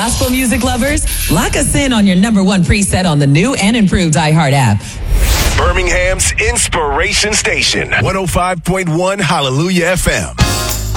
gospel music lovers, lock us in on your number one preset on the new and improved iHeart app. Birmingham's Inspiration Station, 105.1 Hallelujah FM.